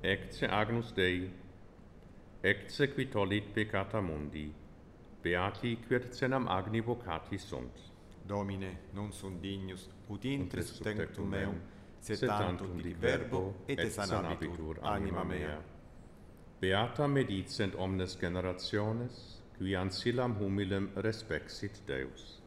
Ecce agnus Dei, ecce qui tollit peccata mundi, beati quiercenam agni vocati sunt. Domine, non sunt dignus, ut intres Sub tectum meum, sed tantum dic verbo, et sanabitur anima mea. Beata medicent omnes generationes, qui ancillam humilem respexit Deus.